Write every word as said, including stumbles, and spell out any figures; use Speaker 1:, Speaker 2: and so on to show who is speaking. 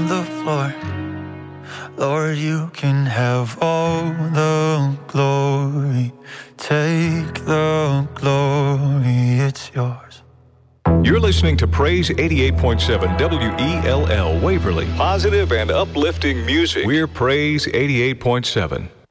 Speaker 1: on the floor. Lord, you can have all the glory. Take the glory, it's yours.
Speaker 2: You're listening to Praise eighty-eight point seven W E L L Waverly. Positive and uplifting music. We're Praise eighty-eight point seven.